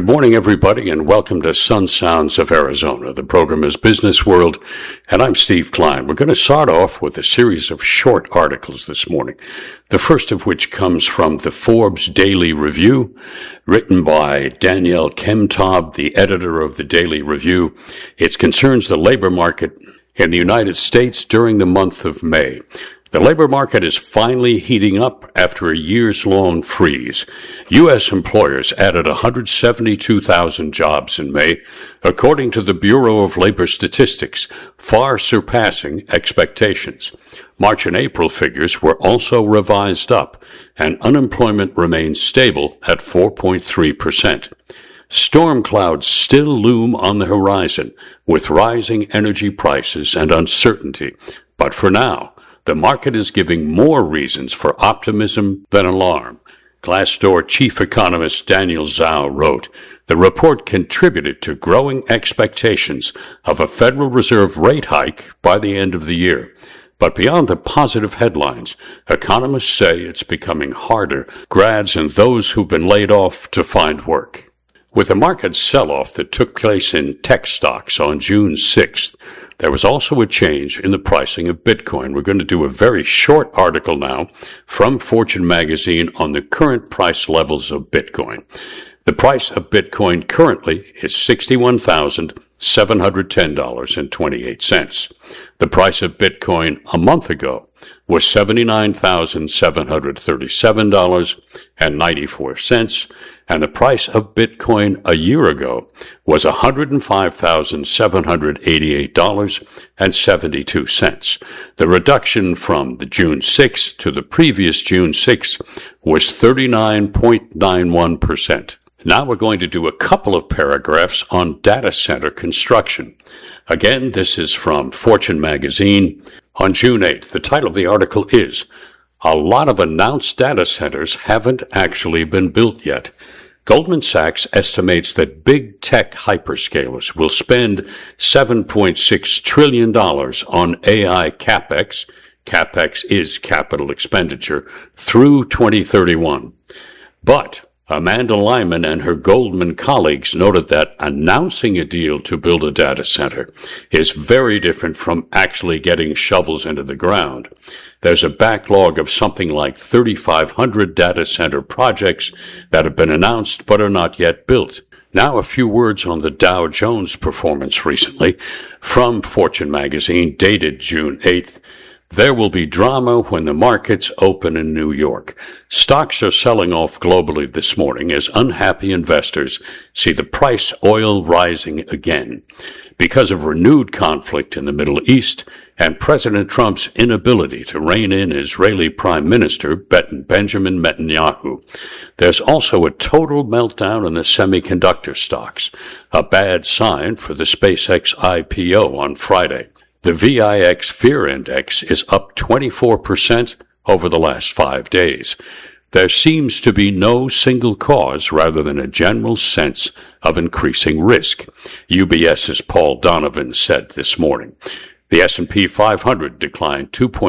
Good morning, everybody, and welcome to Sun Sounds of Arizona. The program is Business World, and I'm Steve Klein. We're going to start off with a series of short articles this morning, the first of which comes from the Forbes Daily Review, written by Danielle Kemtob, the editor of the Daily Review. It concerns the labor market in the United States during the month of May. The labor market is finally heating up after a years-long freeze. U.S. employers added 172,000 jobs in May, according to the Bureau of Labor Statistics, far surpassing expectations. March and April figures were also revised up, and unemployment remains stable at 4.3%. Storm clouds still loom on the horizon, with rising energy prices and uncertainty. But for now, the market is giving more reasons for optimism than alarm. Glassdoor chief economist Daniel Zhao wrote, "The report contributed to growing expectations of a Federal Reserve rate hike by the end of the year. But beyond the positive headlines, economists say it's becoming harder for grads and those who've been laid off to find work." With the market sell-off that took place in tech stocks on June 6th, there was also a change in the pricing of Bitcoin. We're going to do a very short article now from Fortune magazine on the current price levels of Bitcoin. The price of Bitcoin currently is $61,710.28. The price of Bitcoin a month ago was $79,737.94, and the price of Bitcoin a year ago was $105,788.72. The reduction from the June 6th to the previous June 6th was 39.91%. Now we're going to do a couple of paragraphs on data center construction. Again, this is from Fortune magazine on June 8th. The title of the article is, "A lot of announced data centers haven't actually been built yet." Goldman Sachs estimates that big tech hyperscalers will spend $7.6 trillion on AI CapEx. CapEx is capital expenditure through 2031. But Amanda Lyman and her Goldman colleagues noted that announcing a deal to build a data center is very different from actually getting shovels into the ground. There's a backlog of something like 3,500 data center projects that have been announced but are not yet built. Now a few words on the Dow Jones performance recently from Fortune magazine, dated June 8th. "There will be drama when the markets open in New York. Stocks are selling off globally this morning as unhappy investors see the price oil rising again because of renewed conflict in the Middle East and President Trump's inability to rein in Israeli Prime Minister Benjamin Netanyahu. There's also a total meltdown in the semiconductor stocks, a bad sign for the SpaceX IPO on Friday. The VIX Fear Index is up 24% over the last 5 days. There seems to be no single cause rather than a general sense of increasing risk," UBS's Paul Donovan said this morning. The S&P 500 declined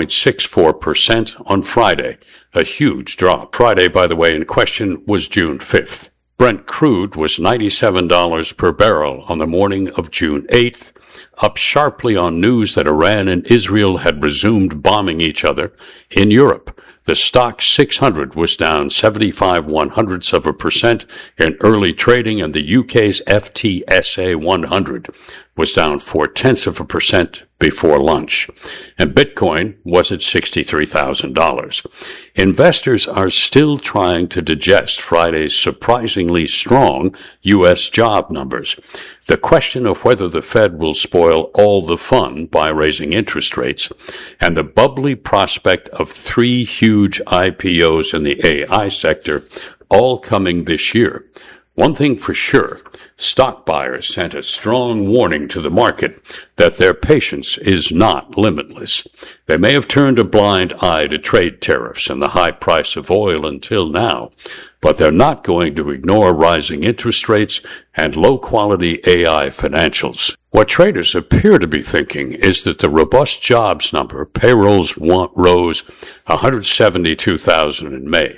2.64% on Friday, a huge drop. Friday, by the way, in question was June 5th. Brent crude was $97 per barrel on the morning of June 8th, up sharply on news that Iran and Israel had resumed bombing each other. In Europe, the stock 600 was down 0.75% in early trading, and the UK's FTSE 100 was down 0.4% before lunch. And Bitcoin was at $63,000. Investors are still trying to digest Friday's surprisingly strong U.S. job numbers. The question of whether the Fed will spoil all the fun by raising interest rates, and the bubbly prospect of 3 huge IPOs in the AI sector all coming this year. One thing for sure, stock buyers sent a strong warning to the market that their patience is not limitless. They may have turned a blind eye to trade tariffs and the high price of oil until now, but they're not going to ignore rising interest rates and low-quality AI financials. What traders appear to be thinking is that the robust jobs number, payrolls rose 172,000 in May,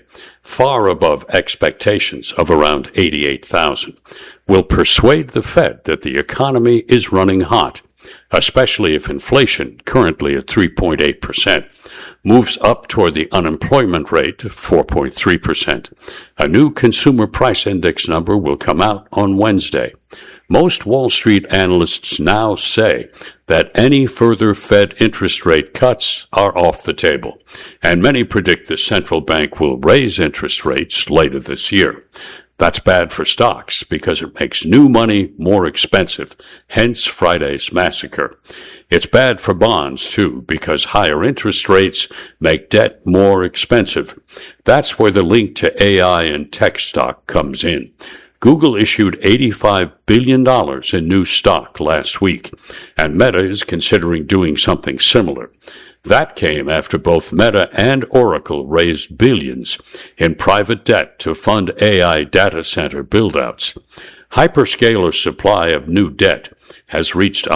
far above expectations of around 88,000, will persuade the Fed that the economy is running hot, especially if inflation, currently at 3.8%, moves up toward the unemployment rate of 4.3%. A new consumer price index number will come out on Wednesday. Most Wall Street analysts now say that any further Fed interest rate cuts are off the table, and many predict the central bank will raise interest rates later this year. That's bad for stocks because it makes new money more expensive, hence Friday's massacre. It's bad for bonds, too, because higher interest rates make debt more expensive. That's where the link to AI and tech stock comes in. Google issued $85 billion in new stock last week, and Meta is considering doing something similar. That came after both Meta and Oracle raised billions in private debt to fund AI data center buildouts. Hyperscaler supply of new debt has reached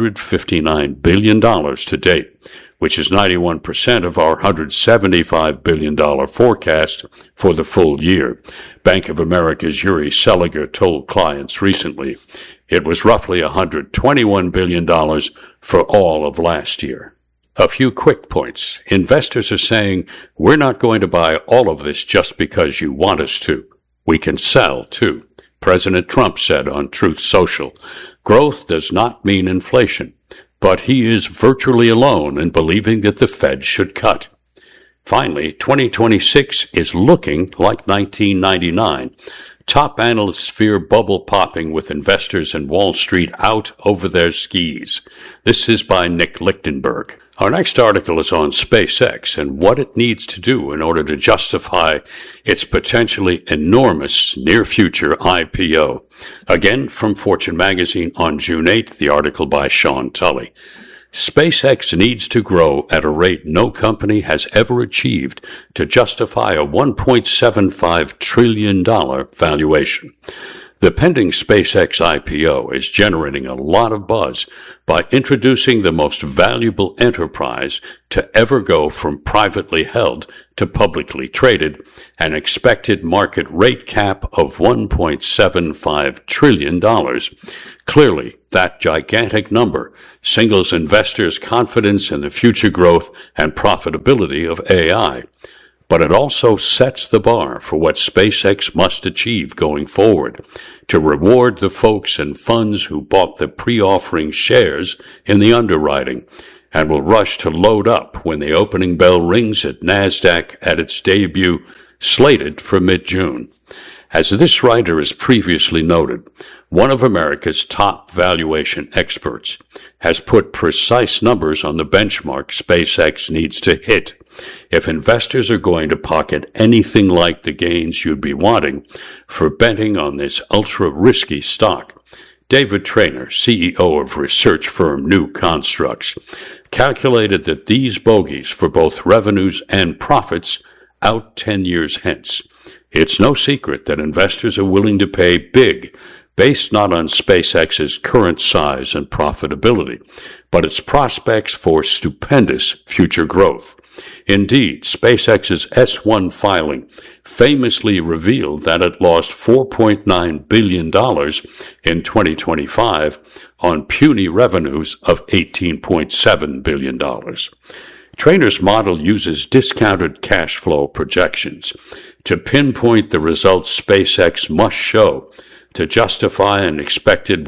$159 billion to date, which is 91% of our $175 billion forecast for the full year. Bank of America's Uri Seliger told clients recently it was roughly $121 billion for all of last year. A few quick points. Investors are saying, we're not going to buy all of this just because you want us to. We can sell, too. President Trump said on Truth Social, growth does not mean inflation, but he is virtually alone in believing that the Fed should cut. Finally, 2026 is looking like 1999. Top analysts fear bubble popping with investors in Wall Street out over their skis. This is by Nick Lichtenberg. Our next article is on SpaceX and what it needs to do in order to justify its potentially enormous near-future IPO. Again, from Fortune magazine on June 8th, the article by Sean Tully. SpaceX needs to grow at a rate no company has ever achieved to justify a $1.75 trillion valuation. The pending SpaceX IPO is generating a lot of buzz by introducing the most valuable enterprise to ever go from privately held to publicly traded, an expected market rate cap of $1.75 trillion. Clearly, that gigantic number signals investors' confidence in the future growth and profitability of AI. But it also sets the bar for what SpaceX must achieve going forward to reward the folks and funds who bought the pre-offering shares in the underwriting and will rush to load up when the opening bell rings at NASDAQ at its debut, slated for mid-June. As this writer has previously noted, one of America's top valuation experts has put precise numbers on the benchmark SpaceX needs to hit if investors are going to pocket anything like the gains you'd be wanting for betting on this ultra-risky stock. David Traynor, CEO of research firm New Constructs, calculated that these bogeys for both revenues and profits out 10 years hence. It's no secret that investors are willing to pay big, based not on SpaceX's current size and profitability, but its prospects for stupendous future growth. Indeed, SpaceX's S-1 filing famously revealed that it lost $4.9 billion in 2025 on puny revenues of $18.7 billion. Traynor's model uses discounted cash flow projections to pinpoint the results SpaceX must show to justify an expected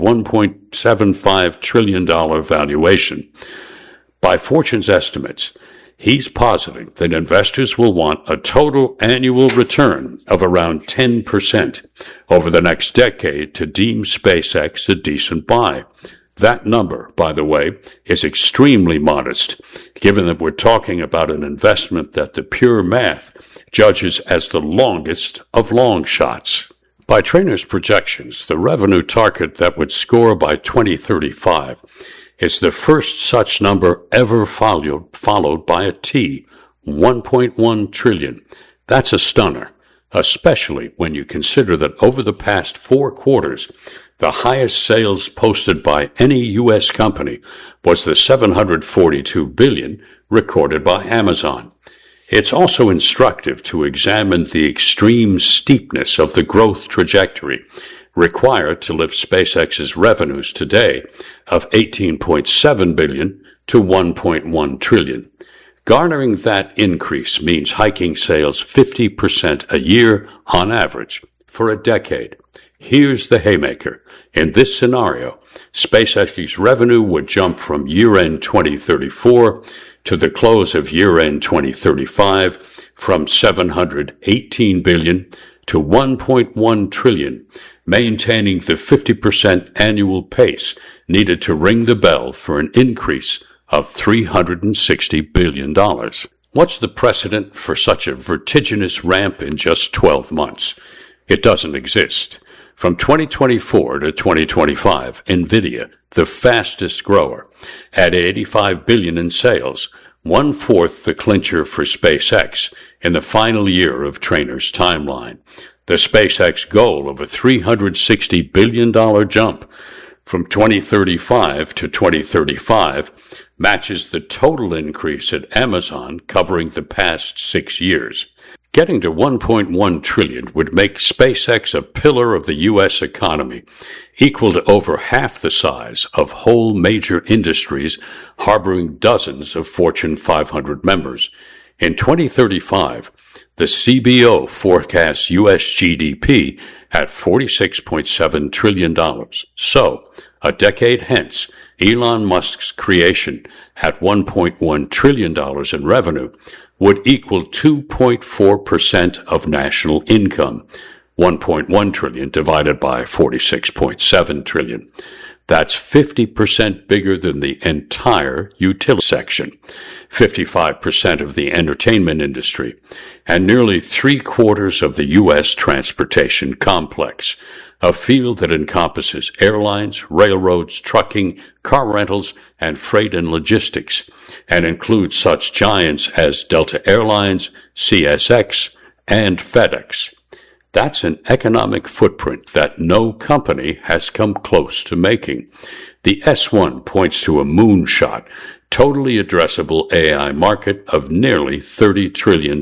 $1.75 trillion valuation. By Fortune's estimates, he's positing that investors will want a total annual return of around 10% over the next decade to deem SpaceX a decent buy. That number, by the way, is extremely modest, given that we're talking about an investment that the pure math judges as the longest of long shots. By Traynor's projections, the revenue target that would score by 2035 is the first such number ever followed by a T, 1.1 trillion. That's a stunner, especially when you consider that over the past 4 quarters, the highest sales posted by any U.S. company was the $742 billion recorded by Amazon. It's also instructive to examine the extreme steepness of the growth trajectory required to lift SpaceX's revenues today of $18.7 billion to $1.1 trillion. Garnering that increase means hiking sales 50% a year on average for a decade. Here's the haymaker. In this scenario, SpaceX's revenue would jump from year-end 2034 to the close of year-end 2035 from $718 billion to $1.1 trillion, maintaining the 50% annual pace needed to ring the bell for an increase of $360 billion. What's the precedent for such a vertiginous ramp in just 12 months? It doesn't exist. From 2024 to 2025, NVIDIA, the fastest grower, had $85 billion in sales, one-fourth the clincher for SpaceX in the final year of Trainer's timeline. The SpaceX goal of a $360 billion jump from 2035 to 2035 matches the total increase at Amazon covering the past 6 years. Getting to $1.1 trillion would make SpaceX a pillar of the U.S. economy, equal to over half the size of whole major industries harboring dozens of Fortune 500 members. In 2035, the CBO forecasts U.S. GDP at $46.7 trillion. So, a decade hence, Elon Musk's creation at $1.1 trillion in revenue would equal 2.4% of national income, 1.1 trillion divided by 46.7 trillion. That's 50% bigger than the entire utility section, 55% of the entertainment industry, and nearly 3/4 of the U.S. transportation complex, a field that encompasses airlines, railroads, trucking, car rentals, and freight and logistics, and includes such giants as Delta Airlines, CSX, and FedEx. That's an economic footprint that no company has come close to making. The S1 points to a moonshot, totally addressable AI market of nearly $30 trillion.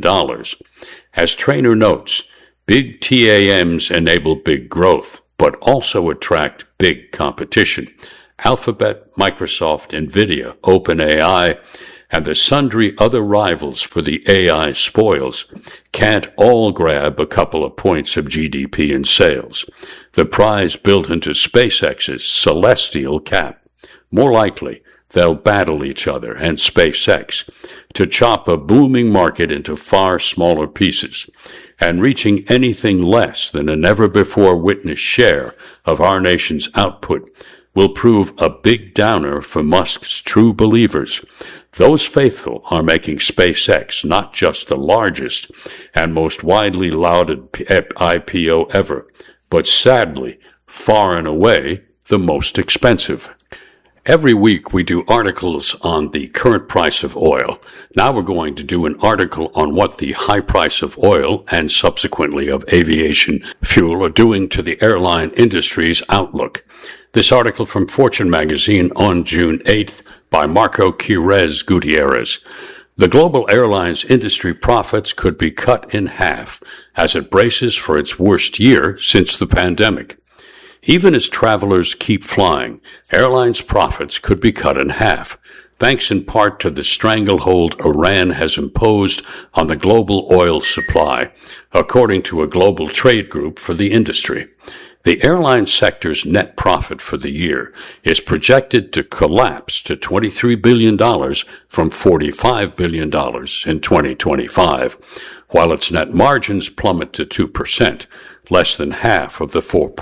As Trainer notes, big TAMs enable big growth, but also attract big competition. Alphabet, Microsoft, NVIDIA, OpenAI, and the sundry other rivals for the AI spoils can't all grab a couple of points of GDP in sales, the prize built into SpaceX's celestial cap. More likely, they'll battle each other and SpaceX to chop a booming market into far smaller pieces, and reaching anything less than a never-before-witnessed share of our nation's output will prove a big downer for Musk's true believers. Those faithful are making SpaceX not just the largest and most widely lauded IPO ever, but sadly, far and away, the most expensive. Every week we do articles on the current price of oil. Now we're going to do an article on what the high price of oil and subsequently of aviation fuel are doing to the airline industry's outlook. This article from Fortune magazine on June 8th by Marco Quirez Gutierrez. The global airlines industry profits could be cut in half as it braces for its worst year since the pandemic. Even as travelers keep flying, airlines' profits could be cut in half, thanks in part to the stranglehold Iran has imposed on the global oil supply, according to a global trade group for the industry. The airline sector's net profit for the year is projected to collapse to $23 billion from $45 billion in 2025, while its net margins plummet to 2%, less than half of the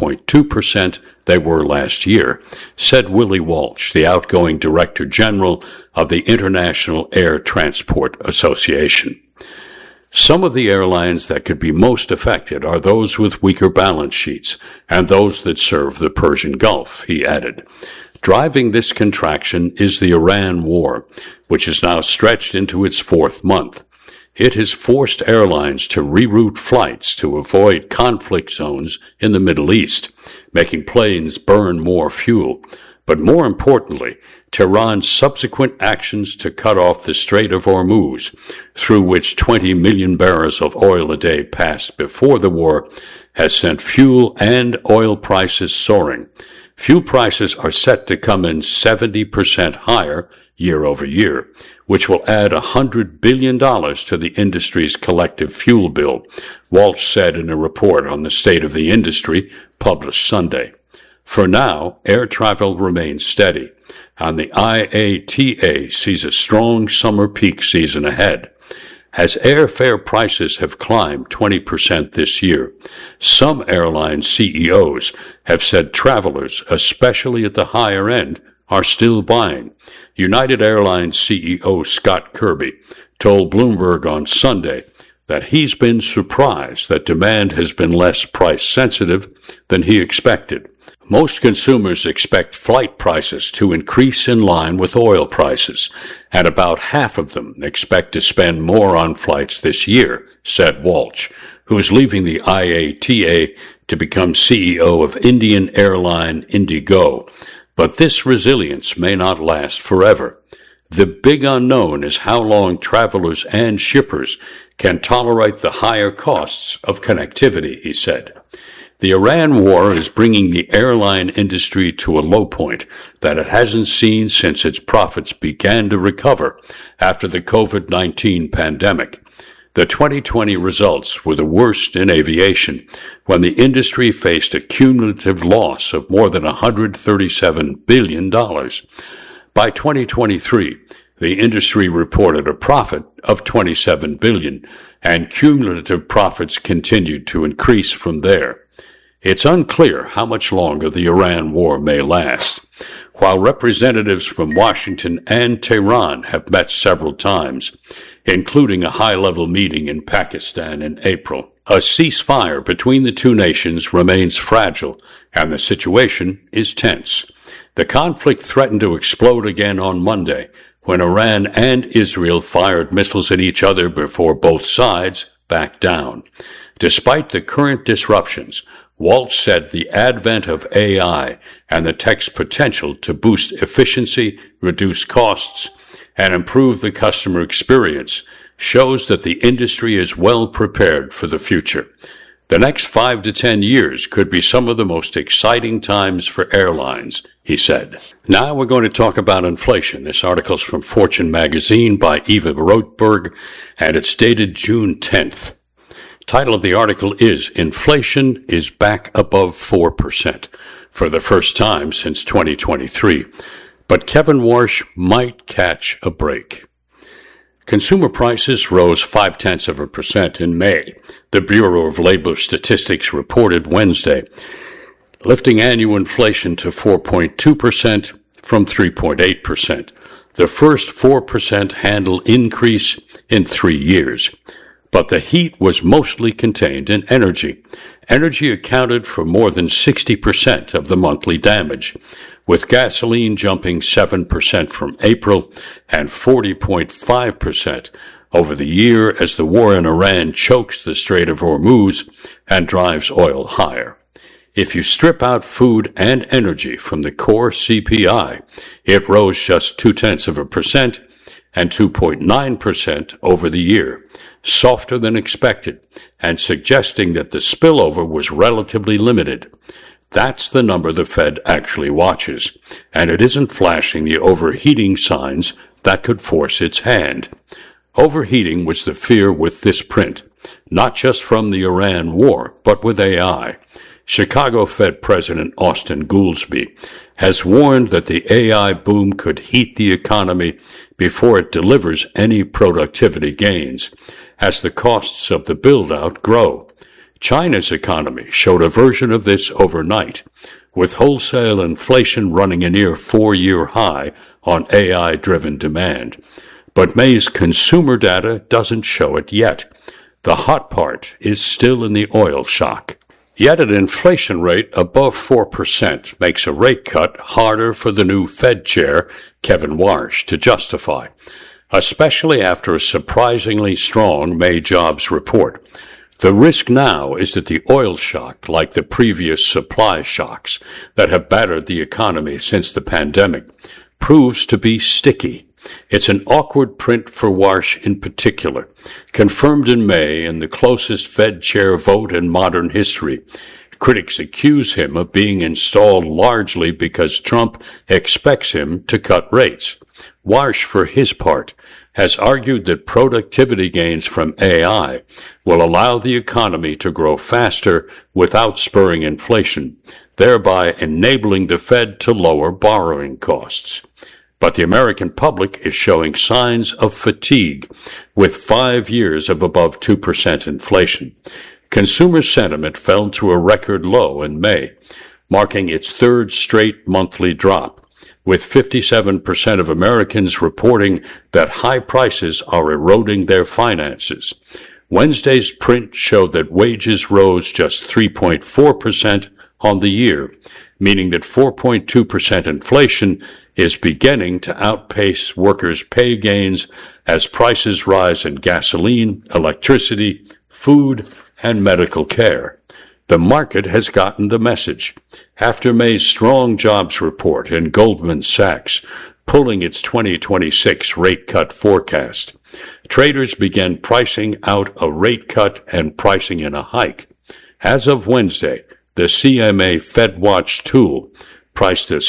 4.2% they were last year, said Willie Walsh, the outgoing Director General of the International Air Transport Association. Some of the airlines that could be most affected are those with weaker balance sheets and those that serve the Persian Gulf, he added. Driving this contraction is the Iran war, which is now stretched into its 4th month. It has forced airlines to reroute flights to avoid conflict zones in the Middle East, making planes burn more fuel, but more importantly, Tehran's subsequent actions to cut off the Strait of Hormuz, through which 20 million barrels of oil a day passed before the war, has sent fuel and oil prices soaring. Fuel prices are set to come in 70% higher year over year, which will add $100 billion to the industry's collective fuel bill, Walsh said in a report on the state of the industry published Sunday. For now, air travel remains steady, and the IATA sees a strong summer peak season ahead. As airfare prices have climbed 20% this year, some airline CEOs have said travelers, especially at the higher end, are still buying. United Airlines CEO Scott Kirby told Bloomberg on Sunday that he's been surprised that demand has been less price sensitive than he expected. Most consumers expect flight prices to increase in line with oil prices, and about half of them expect to spend more on flights this year, said Walsh, who is leaving the IATA to become CEO of Indian airline Indigo. But this resilience may not last forever. The big unknown is how long travelers and shippers can tolerate the higher costs of connectivity, he said. The Iran war is bringing the airline industry to a low point that it hasn't seen since its profits began to recover after the COVID-19 pandemic. The 2020 results were the worst in aviation, when the industry faced a cumulative loss of more than $137 billion. By 2023, the industry reported a profit of $27 billion, and cumulative profits continued to increase from there. It's unclear how much longer the Iran war may last. While representatives from Washington and Tehran have met several times, including a high-level meeting in Pakistan in April, a ceasefire between the two nations remains fragile, and the situation is tense. The conflict threatened to explode again on Monday, when Iran and Israel fired missiles at each other before both sides backed down. Despite the current disruptions, Walsh said the advent of AI and the tech's potential to boost efficiency, reduce costs, and improve the customer experience shows that the industry is well prepared for the future. The next 5 to 10 years could be some of the most exciting times for airlines, he said. Now we're going to talk about inflation. This article is from Fortune magazine by Eva Rotberg, and it's dated June 10th. Title of the article is Inflation is Back Above 4% for the first time since 2023, but Kevin Warsh might catch a break. Consumer prices rose 0.5% in May, the Bureau of Labor Statistics reported Wednesday, lifting annual inflation to 4.2% from 3.8%, the first 4% handle increase in 3 years. But the heat was mostly contained in energy. Energy accounted for more than 60% of the monthly damage, with gasoline jumping 7% from April and 40.5% over the year as the war in Iran chokes the Strait of Hormuz and drives oil higher. If you strip out food and energy from the core CPI, it rose just 0.2% and 2.9% over the year, softer than expected, and suggesting that the spillover was relatively limited. That's the number the Fed actually watches, and it isn't flashing the overheating signs that could force its hand. Overheating was the fear with this print, not just from the Iran war, but with AI. Chicago Fed President Austin Goolsbee has warned that the AI boom could heat the economy before it delivers any productivity gains, as the costs of the build-out grow. China's economy showed a version of this overnight, with wholesale inflation running a near 4-year high on AI-driven demand. But May's consumer data doesn't show it yet. The hot part is still in the oil shock. Yet an inflation rate above 4% makes a rate cut harder for the new Fed chair, Kevin Warsh, to justify, especially after a surprisingly strong May jobs report. The risk now is that the oil shock, like the previous supply shocks that have battered the economy since the pandemic, proves to be sticky. It's an awkward print for Warsh in particular, confirmed in May in the closest Fed chair vote in modern history. Critics accuse him of being installed largely because Trump expects him to cut rates. Warsh, for his part, has argued that productivity gains from AI will allow the economy to grow faster without spurring inflation, thereby enabling the Fed to lower borrowing costs. But the American public is showing signs of fatigue, with 5 years of above 2% inflation. Consumer sentiment fell to a record low in May, marking its third straight monthly drop, with 57% of Americans reporting that high prices are eroding their finances. Wednesday's print showed that wages rose just 3.4% on the year, meaning that 4.2% inflation is beginning to outpace workers' pay gains as prices rise in gasoline, electricity, food, and medical care. The market has gotten the message. After May's strong jobs report and Goldman Sachs pulling its 2026 rate cut forecast, traders began pricing out a rate cut and pricing in a hike. As of Wednesday, the CMA FedWatch tool priced a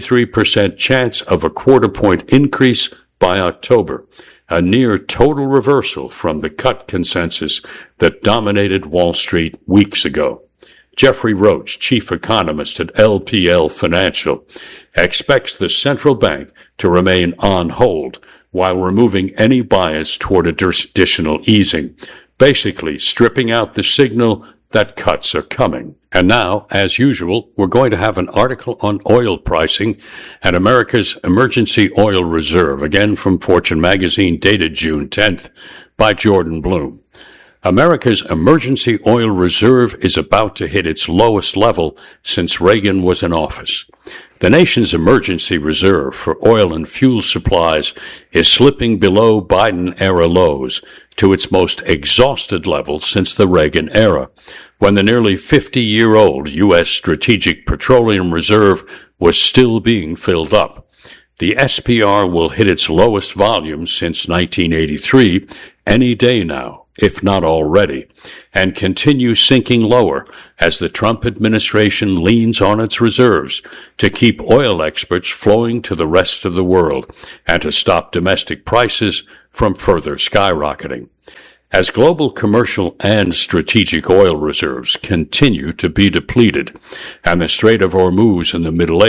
63% chance of a quarter-point increase by October, a near total reversal from the cut consensus that dominated Wall Street weeks ago. Jeffrey Roach, chief economist at LPL Financial, expects the central bank to remain on hold while removing any bias toward additional easing, basically stripping out the signal that cuts are coming. And now, as usual, we're going to have an article on oil pricing and America's emergency oil reserve, again from Fortune magazine, dated June 10th, by Jordan Bloom. America's emergency oil reserve is about to hit its lowest level since Reagan was in office. The nation's emergency reserve for oil and fuel supplies is slipping below Biden-era lows to its most exhausted level since the Reagan era, when the nearly 50-year-old U.S. Strategic Petroleum Reserve was still being filled up. The SPR will hit its lowest volume since 1983 any day now, if not already, and continue sinking lower as the Trump administration leans on its reserves to keep oil exports flowing to the rest of the world and to stop domestic prices from further skyrocketing. As global commercial and strategic oil reserves continue to be depleted, and the Strait of Hormuz in the Middle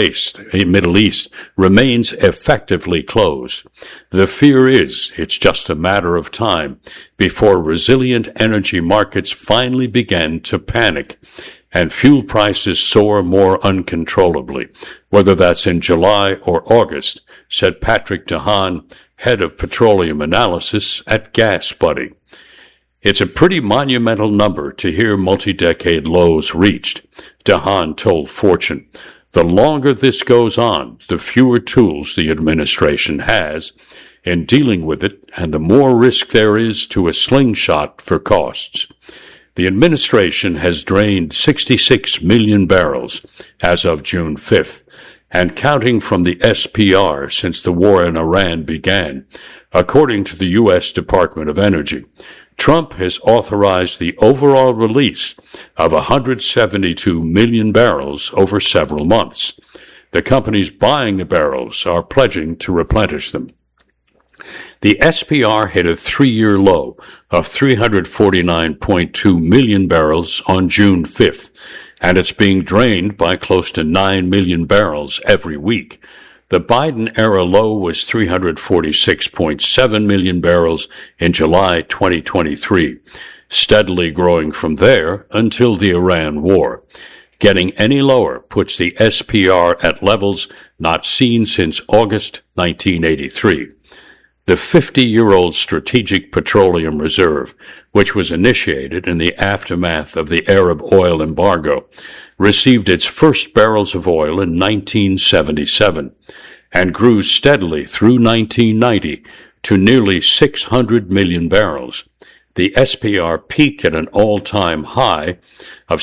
East remains effectively closed, the fear is it's just a matter of time before resilient energy markets finally begin to panic and fuel prices soar more uncontrollably, whether that's in July or August, said Patrick DeHaan, head of petroleum analysis at GasBuddy. It's a pretty monumental number to hear multi-decade lows reached, DeHaan told Fortune. The longer this goes on, the fewer tools the administration has in dealing with it, and the more risk there is to a slingshot for costs. The administration has drained 66 million barrels as of June 5th, and counting from the SPR since the war in Iran began, according to the U.S. Department of Energy. Trump has authorized the overall release of 172 million barrels over several months. The companies buying the barrels are pledging to replenish them. The SPR hit a 3-year low of 349.2 million barrels on June 5th, and it's being drained by close to 9 million barrels every week. The Biden-era low was 346.7 million barrels in July 2023, steadily growing from there until the Iran war. Getting any lower puts the SPR at levels not seen since August 1983. The 50-year-old Strategic Petroleum Reserve, which was initiated in the aftermath of the Arab oil embargo, received its first barrels of oil in 1977 and grew steadily through 1990 to nearly 600 million barrels. The SPR peaked at an all-time high of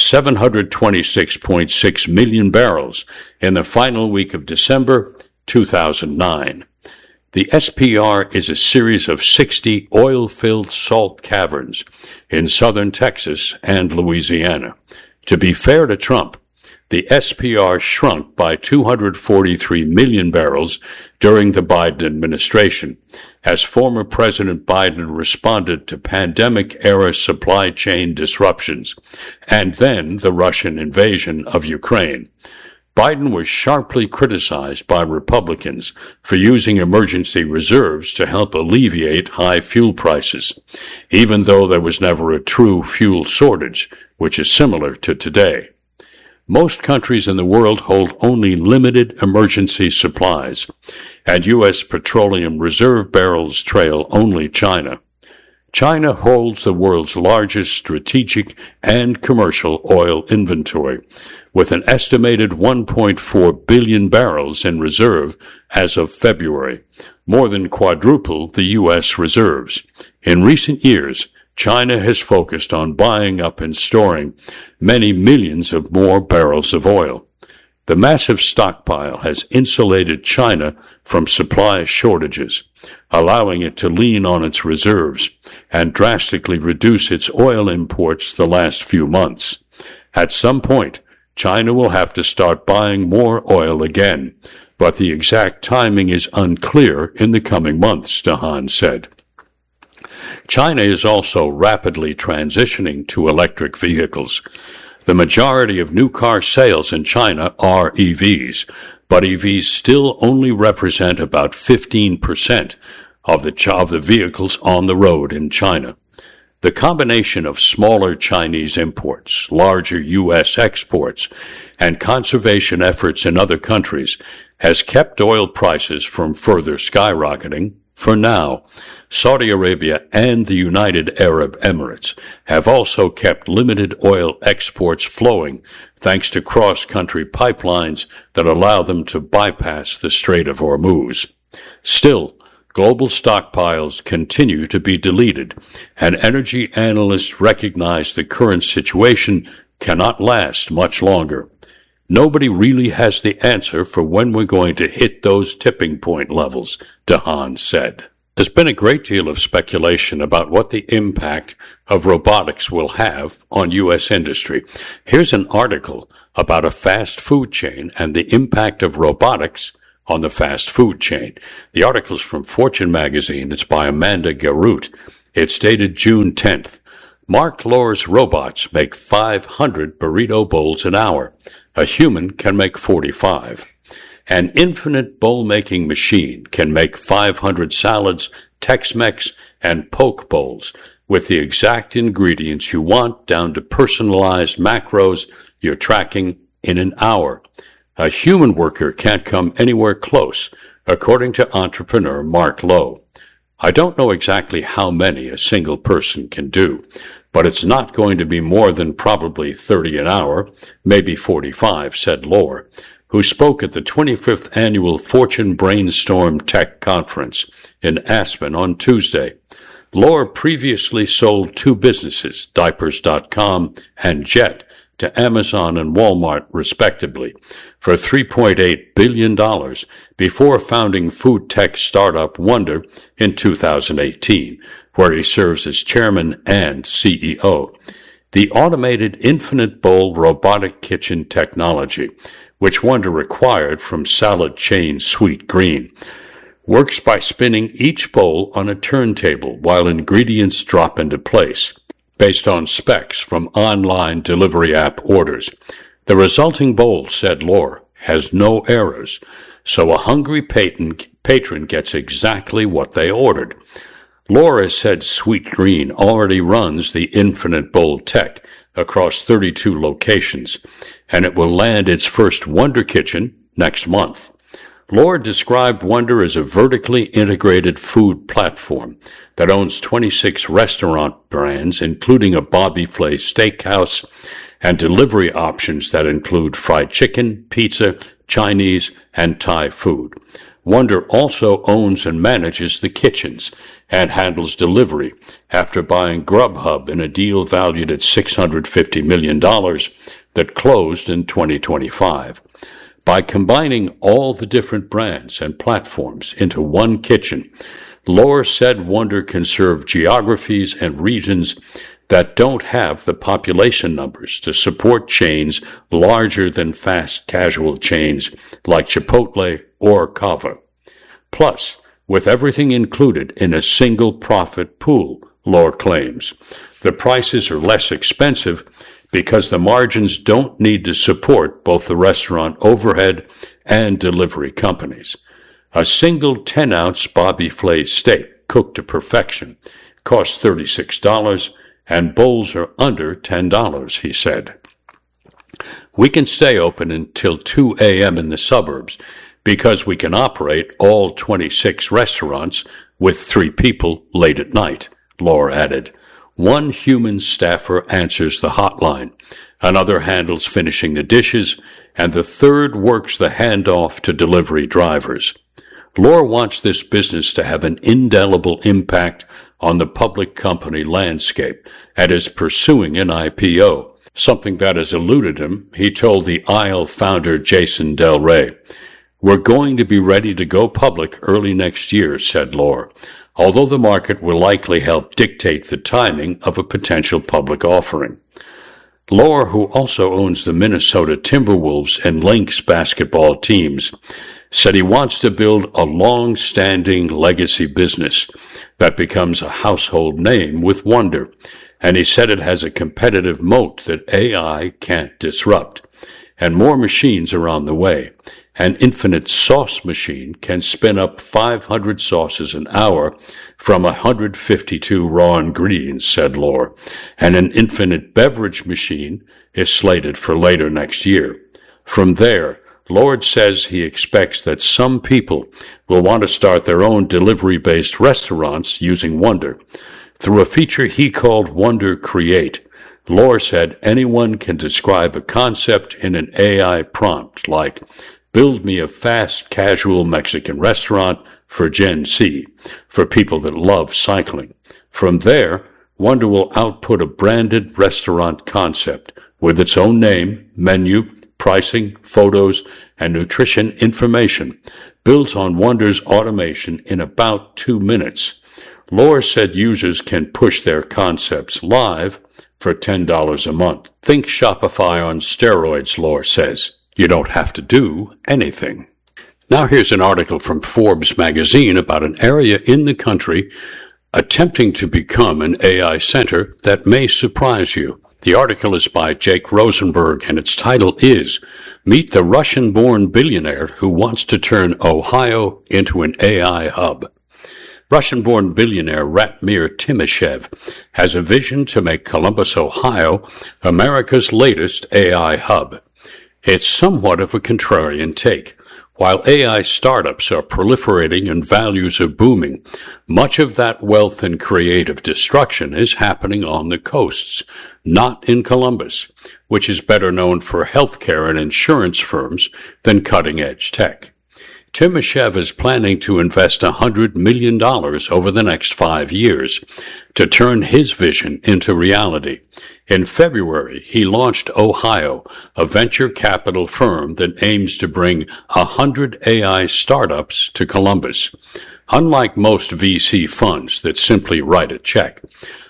726.6 million barrels in the final week of December 2009. The SPR is a series of 60 oil-filled salt caverns in southern Texas and Louisiana. To be fair to Trump, the SPR shrunk by 243 million barrels during the Biden administration, as former President Biden responded to pandemic-era supply chain disruptions, and then the Russian invasion of Ukraine. Biden was sharply criticized by Republicans for using emergency reserves to help alleviate high fuel prices, even though there was never a true fuel shortage, which is similar to today. Most countries in the world hold only limited emergency supplies, and U.S. petroleum reserve barrels trail only China. China holds the world's largest strategic and commercial oil inventory, with an estimated 1.4 billion barrels in reserve as of February, more than quadruple the U.S. reserves. In recent years, China has focused on buying up and storing many millions of more barrels of oil. The massive stockpile has insulated China from supply shortages, allowing it to lean on its reserves and drastically reduce its oil imports the last few months. At some point, China will have to start buying more oil again, but the exact timing is unclear in the coming months, DeHaan said. China is also rapidly transitioning to electric vehicles. The majority of new car sales in China are EVs, but EVs still only represent about 15% of the vehicles on the road in China. The combination of smaller Chinese imports, larger U.S. exports, and conservation efforts in other countries has kept oil prices from further skyrocketing for now. Saudi Arabia and the United Arab Emirates have also kept limited oil exports flowing thanks to cross-country pipelines that allow them to bypass the Strait of Hormuz. Still, global stockpiles continue to be deleted, and energy analysts recognize the current situation cannot last much longer. Nobody really has the answer for when we're going to hit those tipping point levels, DeHaan said. There's been a great deal of speculation about what the impact of robotics will have on U.S. industry. Here's an article about a fast food chain and the impact of robotics on the fast food chain. The article's from Fortune magazine. It's by Amanda Garut. It's dated June 10th. Mark Lohr's robots make 500 burrito bowls an hour. A human can make 45. An infinite bowl-making machine can make 500 salads, Tex-Mex, and poke bowls with the exact ingredients you want down to personalized macros you're tracking in an hour. A human worker can't come anywhere close, according to entrepreneur Mark Lohr. I don't know exactly how many a single person can do, but it's not going to be more than probably 30 an hour, maybe 45, said Lohr, who spoke at the 25th Annual Fortune Brainstorm Tech Conference in Aspen on Tuesday. Lohr previously sold two businesses, Diapers.com and Jet, to Amazon and Walmart, respectively, for $3.8 billion before founding food tech startup Wonder in 2018, where he serves as chairman and CEO. The automated infinite bowl robotic kitchen technology, which Wonder acquired from salad chain Sweet Green, works by spinning each bowl on a turntable while ingredients drop into place, based on specs from online delivery app orders. The resulting bowl, said Lohr, has no errors, so a hungry patron gets exactly what they ordered. Lohr has said Sweet Green already runs the infinite bowl tech across 32 locations, and it will land its first Wonder Kitchen next month. Lohr described Wonder as a vertically integrated food platform that owns 26 restaurant brands, including a Bobby Flay steakhouse, and delivery options that include fried chicken, pizza, Chinese, and Thai food. Wonder also owns and manages the kitchens and handles delivery after buying Grubhub in a deal valued at $650 million that closed in 2025. By combining all the different brands and platforms into one kitchen, Lohr said Wonder can serve geographies and regions that don't have the population numbers to support chains larger than fast casual chains like Chipotle or Cava. Plus, with everything included in a single profit pool, Lohr claims, the prices are less expensive because the margins don't need to support both the restaurant overhead and delivery companies. A single 10-ounce Bobby Flay steak cooked to perfection costs $36, and bowls are under $10, he said. We can stay open until 2 a.m. in the suburbs because we can operate all 26 restaurants with 3 people late at night, Lohr added. One human staffer answers the hotline, another handles finishing the dishes, and the third works the handoff to delivery drivers. Lohr wants this business to have an indelible impact on the public company landscape and is pursuing an IPO, something that has eluded him, he told the Isle founder Jason Del Rey. We're going to be ready to go public early next year, said Lohr, although the market will likely help dictate the timing of a potential public offering. Lohr, who also owns the Minnesota Timberwolves and Lynx basketball teams, said he wants to build a long-standing legacy business that becomes a household name with Wonder, and he said it has a competitive moat that AI can't disrupt. And more machines are on the way. An infinite sauce machine can spin up 500 sauces an hour from 152 raw ingredients, said Lohr, and an infinite beverage machine is slated for later next year. From there, Lohr says he expects that some people will want to start their own delivery-based restaurants using Wonder. Through a feature he called Wonder Create, Lohr said anyone can describe a concept in an AI prompt like, build me a fast, casual Mexican restaurant for Gen Z, for people that love cycling. From there, Wonder will output a branded restaurant concept with its own name, menu, pricing, photos, and nutrition information built on Wonder's automation in about 2 minutes. Lohr said users can push their concepts live for $10 a month. Think Shopify on steroids, Lohr says. You don't have to do anything. Now here's an article from Forbes magazine about an area in the country attempting to become an AI center that may surprise you. The article is by Jake Rosenberg, and its title is Meet the Russian-born billionaire who wants to turn Ohio into an AI hub. Russian-born billionaire Ratmir Timoshev has a vision to make Columbus, Ohio, America's latest AI hub. It's somewhat of a contrarian take. While AI startups are proliferating and values are booming, much of that wealth and creative destruction is happening on the coasts, not in Columbus, which is better known for healthcare and insurance firms than cutting-edge tech. Timoshev is planning to invest $100 million over the next 5 years to turn his vision into reality. In February, he launched Ohio, a venture capital firm that aims to bring 100 AI startups to Columbus. Unlike most VC funds that simply write a check,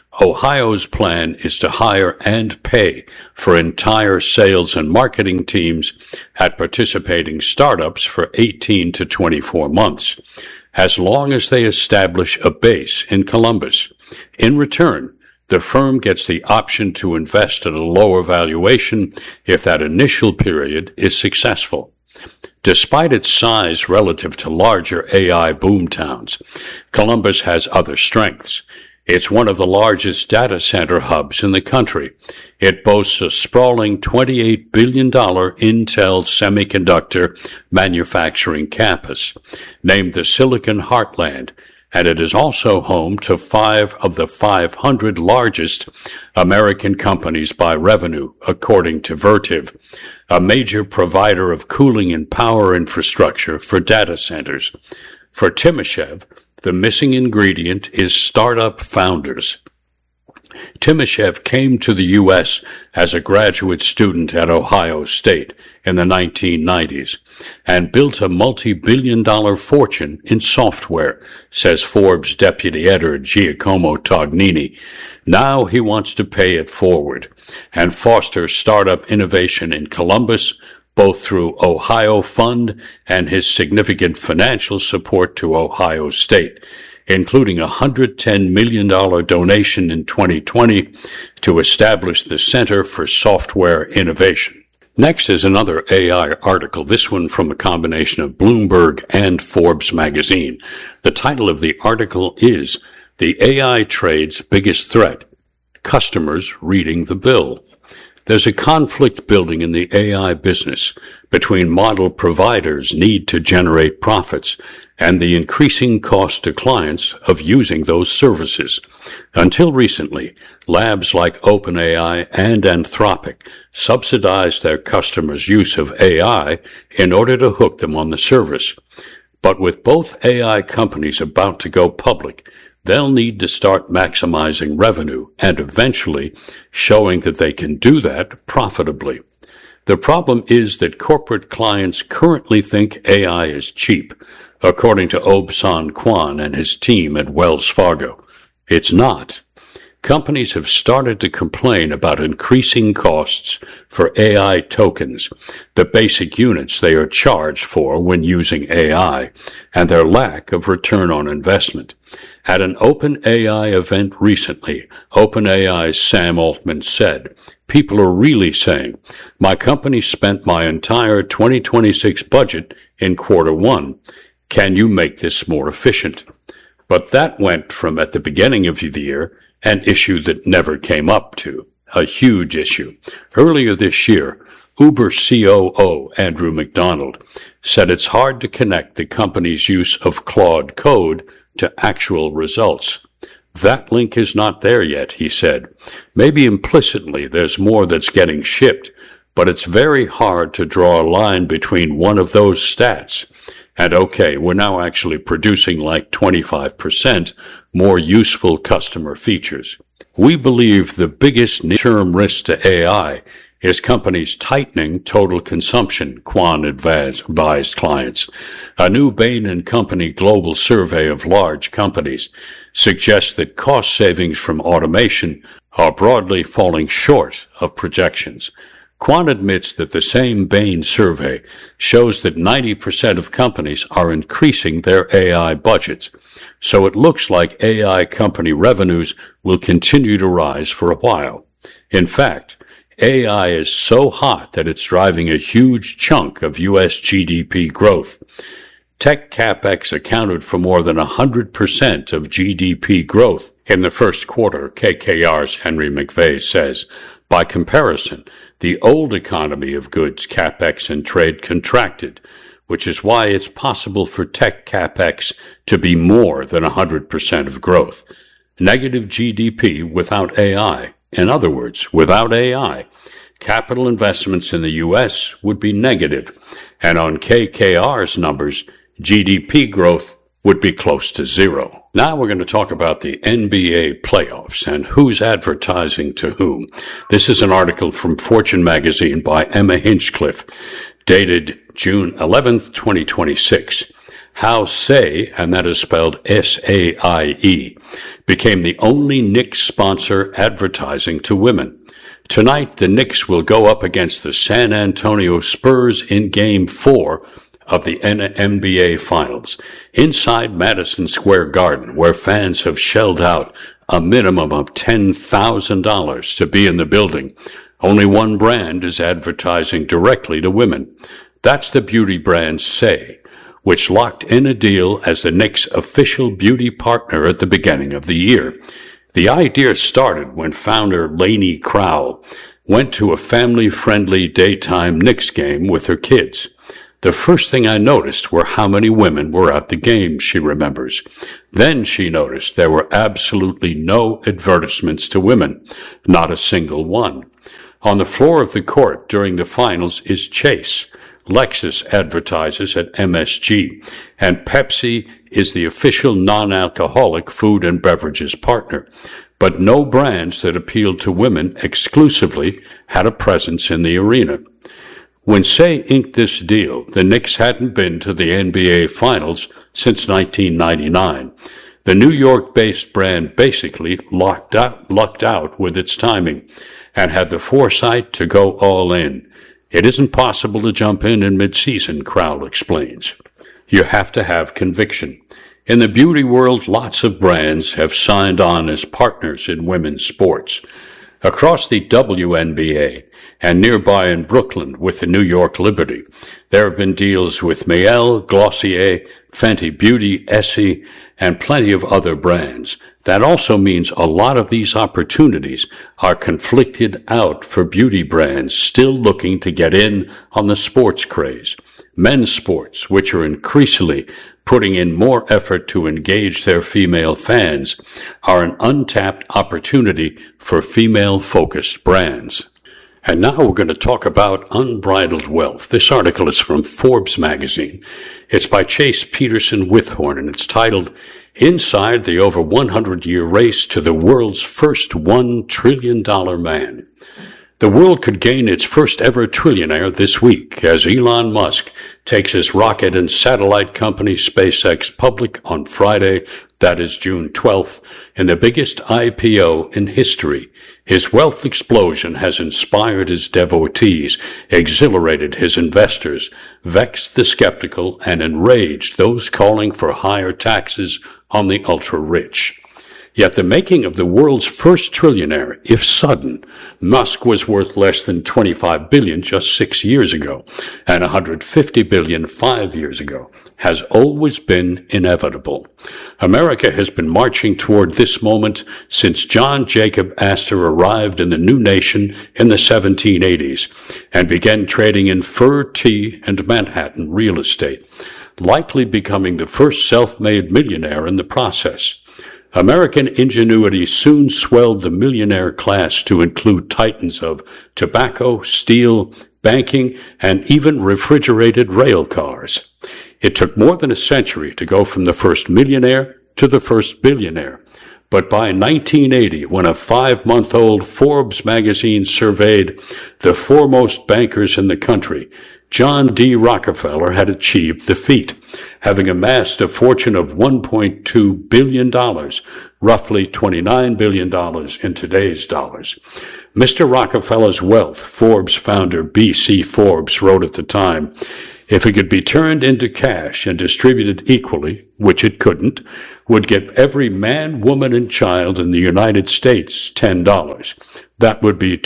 Ohio's plan is to hire and pay for entire sales and marketing teams at participating startups for 18 to 24 months, as long as they establish a base in Columbus. In return, the firm gets the option to invest at a lower valuation if that initial period is successful. Despite its size relative to larger AI boomtowns, Columbus has other strengths. It's one of the largest data center hubs in the country. It boasts a sprawling $28 billion Intel semiconductor manufacturing campus, named the Silicon Heartland, and it is also home to 5 of the 500 largest American companies by revenue, according to Vertiv, a major provider of cooling and power infrastructure for data centers. For Timoshev, the missing ingredient is startup founders. Timoshev came to the U.S. as a graduate student at Ohio State in the 1990s and built a multi-billion-dollar fortune in software, says Forbes deputy editor Giacomo Tognini. Now he wants to pay it forward and foster startup innovation in Columbus, both through Ohio Fund and his significant financial support to Ohio State, including a $110 million donation in 2020 to establish the Center for Software Innovation. Next is another AI article, this one from a combination of Bloomberg and Forbes magazine. The title of the article is The AI Trade's Biggest Threat, Customers Reading the Bill. There's a conflict building in the AI business between model providers' need to generate profits and the increasing cost to clients of using those services. Until recently, labs like OpenAI and Anthropic subsidized their customers' use of AI in order to hook them on the service. But with both AI companies about to go public, they'll need to start maximizing revenue and eventually showing that they can do that profitably. The problem is that corporate clients currently think AI is cheap, according to Obsan Kwan and his team at Wells Fargo. It's not. Companies have started to complain about increasing costs for AI tokens, the basic units they are charged for when using AI, and their lack of return on investment. At an OpenAI event recently, OpenAI's Sam Altman said, "People are really saying, my company spent my entire 2026 budget in quarter one. Can you make this more efficient?" But that went from, at the beginning of the year, an issue that never came up to a huge issue. Earlier this year, Uber COO Andrew McDonald said it's hard to connect the company's use of Claude Code to actual results. That link is not there yet, he said. Maybe implicitly there's more that's getting shipped, but it's very hard to draw a line between one of those stats and, okay, we're now actually producing like 25% more useful customer features. We believe the biggest near-term risk to AI is companies tightening total consumption, Kwan advised clients. A new Bain & Company global survey of large companies suggests that cost savings from automation are broadly falling short of projections. Kwan admits that the same Bain survey shows that 90% of companies are increasing their AI budgets, so it looks like AI company revenues will continue to rise for a while. In fact, AI is so hot that it's driving a huge chunk of U.S. GDP growth. Tech CapEx accounted for more than 100% of GDP growth in the first quarter, KKR's Henry McVeigh says. By comparison, the old economy of goods CapEx and trade contracted, which is why it's possible for tech CapEx to be more than 100% of growth. Negative GDP without AI. In other words, without AI, capital investments in the U.S. would be negative, and on KKR's numbers, GDP growth would be close to zero. Now we're going to talk about the NBA playoffs and who's advertising to whom. This is an article from Fortune magazine by Emma Hinchcliffe, dated June 11th, 2026. How Saie, and that is spelled S-A-I-E, became the only Knicks sponsor advertising to women. Tonight, the Knicks will go up against the San Antonio Spurs in Game 4 of the NBA Finals, inside Madison Square Garden, where fans have shelled out a minimum of $10,000 to be in the building. Only one brand is advertising directly to women. That's the beauty brand Saie, which locked in a deal as the Knicks' official beauty partner at the beginning of the year. The idea started when founder Lainey Crowell went to a family-friendly daytime Knicks game with her kids. The first thing I noticed were how many women were at the game, she remembers. Then she noticed there were absolutely no advertisements to women, not a single one. On the floor of the court during the finals is Chase. Lexus advertises at MSG, and Pepsi is the official non-alcoholic food and beverages partner. But no brands that appealed to women exclusively had a presence in the arena. When Say inked this deal, the Knicks hadn't been to the NBA Finals since 1999. The New York-based brand basically lucked out with its timing and had the foresight to go all in. It isn't possible to jump in mid-season, Crowell explains. You have to have conviction. In the beauty world, lots of brands have signed on as partners in women's sports. Across the WNBA and nearby in Brooklyn with the New York Liberty, there have been deals with Mielle, Glossier, Fenty Beauty, Essie, and plenty of other brands. That also means a lot of these opportunities are conflicted out for beauty brands still looking to get in on the sports craze. Men's sports, which are increasingly putting in more effort to engage their female fans, are an untapped opportunity for female-focused brands. And now we're going to talk about unbridled wealth. This article is from Forbes magazine. It's by Chase Peterson Withorn, and it's titled, Inside the Over 100-Year Race to the World's First $1 Trillion Man. The world could gain its first ever trillionaire this week as Elon Musk takes his rocket and satellite company SpaceX public on Friday, that is June 12th, in the biggest IPO in history. His wealth explosion has inspired his devotees, exhilarated his investors, vexed the skeptical, and enraged those calling for higher taxes on the ultra-rich. Yet the making of the world's first trillionaire, if sudden, Musk was worth less than $25 billion just 6 years ago, and $150 billion 5 years ago, has always been inevitable. America has been marching toward this moment since John Jacob Astor arrived in the new nation in the 1780s and began trading in fur, tea, and Manhattan real estate, likely becoming the first self-made millionaire in the process. American ingenuity soon swelled the millionaire class to include titans of tobacco, steel, banking, and even refrigerated rail cars. It took more than a century to go from the first millionaire to the first billionaire. But by 1980, when a 5-month-old Forbes magazine surveyed the foremost bankers in the country, John D. Rockefeller had achieved the feat, having amassed a fortune of $1.2 billion, roughly $29 billion in today's dollars. Mr. Rockefeller's wealth, Forbes founder B.C. Forbes wrote at the time, if it could be turned into cash and distributed equally, which it couldn't, would give every man, woman, and child in the United States $10. That would be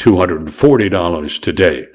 $240 today.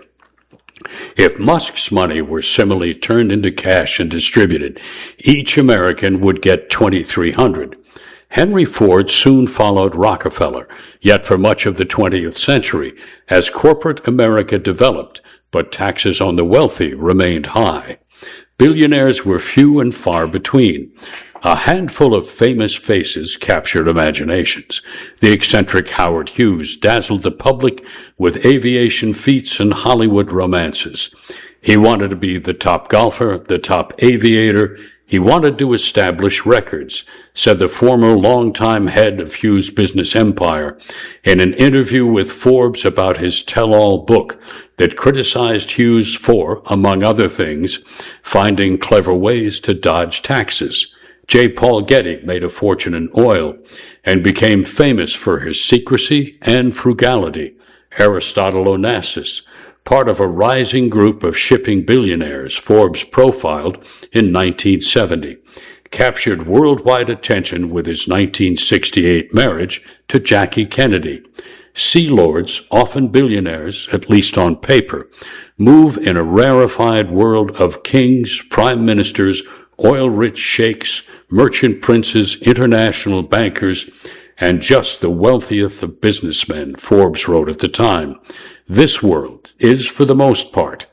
If Musk's money were similarly turned into cash and distributed, each American would get $2,300. Henry Ford soon followed Rockefeller, yet for much of the 20th century, as corporate America developed, but taxes on the wealthy remained high. Billionaires were few and far between. A handful of famous faces captured imaginations. The eccentric Howard Hughes dazzled the public with aviation feats and Hollywood romances. He wanted to be the top golfer, the top aviator. He wanted to establish records, said the former longtime head of Hughes' business empire in an interview with Forbes about his tell-all book that criticized Hughes for, among other things, finding clever ways to dodge taxes. J. Paul Getty made a fortune in oil and became famous for his secrecy and frugality. Aristotle Onassis, part of a rising group of shipping billionaires Forbes profiled in 1970, captured worldwide attention with his 1968 marriage to Jackie Kennedy. Sea lords, often billionaires, at least on paper, move in a rarefied world of kings, prime ministers, oil-rich sheikhs, merchant princes, international bankers, and just the wealthiest of businessmen, Forbes wrote at the time. This world is, for the most part,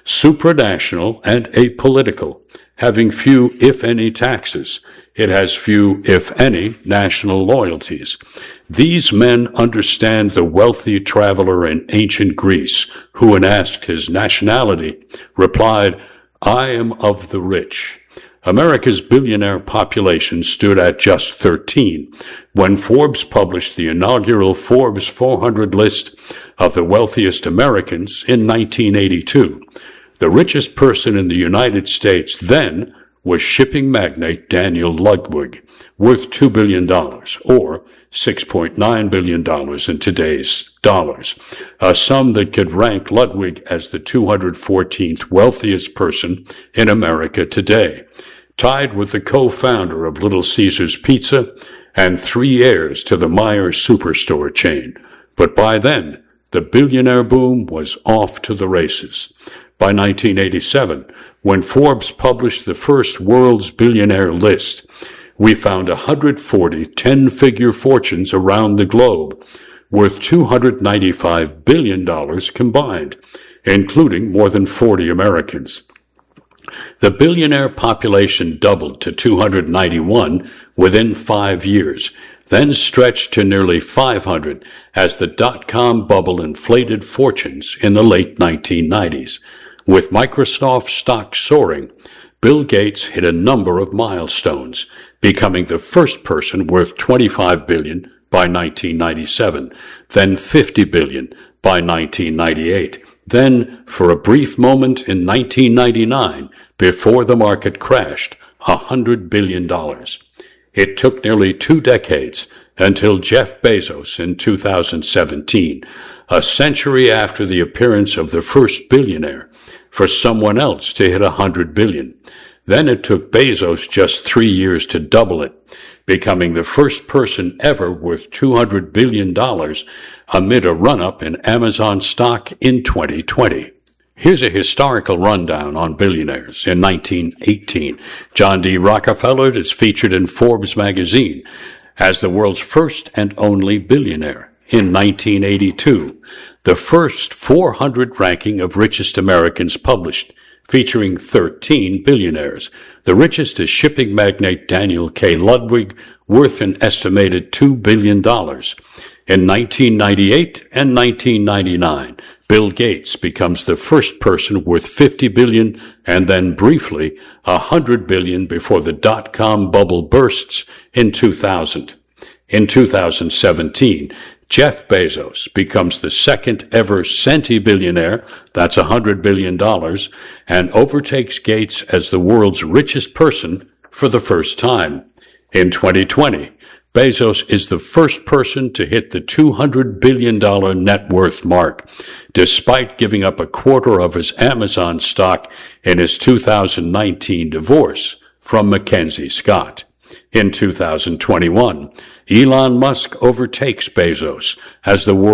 supranational and apolitical, having few, if any, taxes. It has few, if any, national loyalties. These men understand the wealthy traveler in ancient Greece, who, when asked his nationality, replied, "I am of the rich." America's billionaire population stood at just 13 when Forbes published the inaugural Forbes 400 list of the wealthiest Americans in 1982. The richest person in the United States then was shipping magnate Daniel Ludwig, worth $2 billion, or $6.9 billion in today's dollars, a sum that could rank Ludwig as the 214th wealthiest person in America today, tied with the co-founder of Little Caesars Pizza and 3 heirs to the Meijer superstore chain. But by then, the billionaire boom was off to the races. By 1987, when Forbes published the first world's billionaire list, we found 140 10-figure fortunes around the globe, worth $295 billion combined, including more than 40 Americans. The billionaire population doubled to 291 within 5 years, then stretched to nearly 500 as the dot-com bubble inflated fortunes in the late 1990s. With Microsoft stock soaring, Bill Gates hit a number of milestones, becoming the first person worth $25 billion by 1997, then $50 billion by 1998, then, for a brief moment in 1999, before the market crashed, $100 billion. It took nearly 2 decades until Jeff Bezos in 2017, a century after the appearance of the first billionaire, for someone else to hit $100 billion. Then it took Bezos just 3 years to double it, becoming the first person ever worth $200 billion amid a run-up in Amazon stock in 2020. Here's a historical rundown on billionaires. In 1918, John D. Rockefeller is featured in Forbes magazine as the world's first and only billionaire. In 1982, the first 400 ranking of richest Americans published, featuring 13 billionaires. The richest is shipping magnate Daniel K. Ludwig, worth an estimated $2 billion. In 1998 and 1999, Bill Gates becomes the first person worth $50 billion and then briefly $100 billion before the dot-com bubble bursts in 2000. In 2017, Jeff Bezos becomes the second ever centibillionaire, that's $100 billion, and overtakes Gates as the world's richest person for the first time. In 2020, Bezos is the first person to hit the $200 billion net worth mark, despite giving up a quarter of his Amazon stock in his 2019 divorce from Mackenzie Scott. In 2021, Elon Musk overtakes Bezos as the world's